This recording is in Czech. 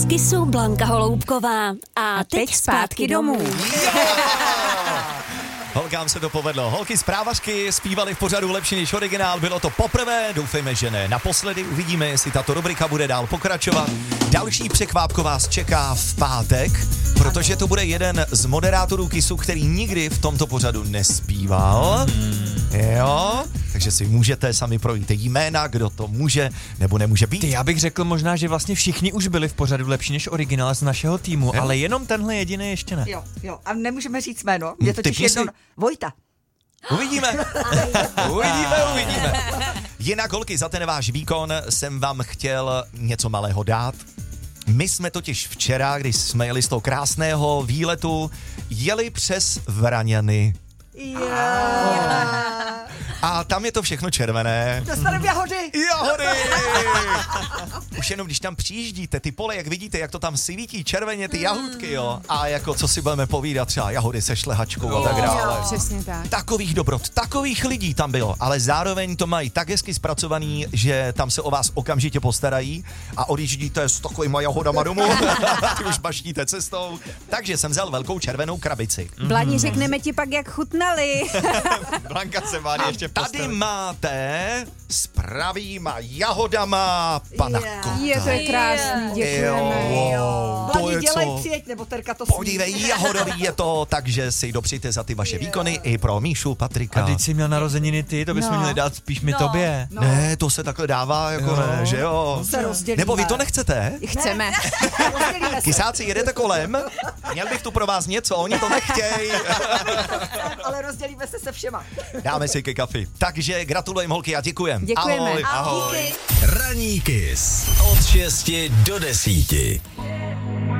z Kisu Blanka Holoubková. A teď zpátky domů. Holkám se to povedlo. Holky z Právařky zpívali v pořadu lepší než originál. Bylo to poprvé, doufejme, že ne naposledy. Uvidíme, jestli tato rubrika bude dál pokračovat. Další překvápko vás čeká v pátek, protože to bude jeden z moderátorů Kisu, který nikdy v tomto pořadu nespíval. Jo, takže si můžete sami projít jména, kdo to může nebo nemůže být. Já bych řekl možná, že vlastně všichni už byli v pořadu lepší než originál z našeho týmu, ale jenom tenhle jediný ještě ne. Jo. A nemůžeme říct jméno. Je totiž jedno... Vojta. Uvidíme. Uvidíme. Jinak, holky, za ten váš výkon jsem vám chtěl něco malého dát. My jsme totiž včera, když jsme jeli z toho krásného výletu, jeli přes Vraňany. A tam je to všechno červené. Dostaneme jahody. Už jenom když tam přijíždíte, ty pole, jak vidíte, jak to tam svítí červeně, ty jahůdky, jo. A jako co si budeme povídat, třeba jahody se šlehačkou a tak dále. Přesně tak. Takových dobrot, takových lidí tam bylo, ale zároveň to mají tak hezky zpracovaný, že tam se o vás okamžitě postarají a odjíždíte s takovýma jahodama domů, ty už baštíte cestou. Takže jsem vzal velkou červenou krabici. Blani, řekneme ti pak, jak chutnali. Blanka se má ještě Tady máte s pravýma jahodama pana Kota. To je krásný, děkujeme. To je dělej co? přijeď, nebo Terka to Podívej, jahodový je to, takže si dopřijte za ty vaše výkony i pro Míšu, Patrika. A teď jsi měl narozeniny ty, to bychom měli dát spíš mi tobě. No. Ne, to se takhle dává, jako ne, že jo? Se rozdělíme. Nebo vy to nechcete? Chceme. Rozdělíme se. Kysáci, jedete kolem? Měl bych tu pro vás něco, oni to nechtějí. Ale rozdělíme se všema. Dáme si ke kafi. Takže gratulujeme, holky, a děkujem. Děkujeme. Ahoj. Díky. Ranní Kiss od 6 do 10.